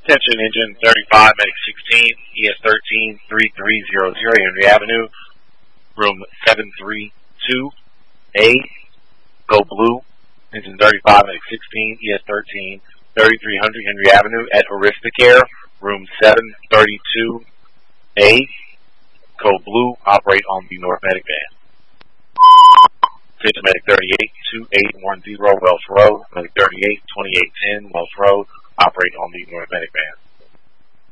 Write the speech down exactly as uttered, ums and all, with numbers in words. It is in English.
Attention, engine thirty-five, medic sixteen, E S thirteen, three three zero zero, Henry Avenue, room seven three two A, go blue. Engine thirty-five, medic sixteen, E S thirteen, thirty-three hundred Henry Avenue at Aristocare, room seven thirty-two A, go blue, operate on the North Medic van. Attention, medic thirty-eight, two eight one zero Welsh Road, medic thirty-eight, twenty-eight ten Welsh Road, operate on the North Medic van.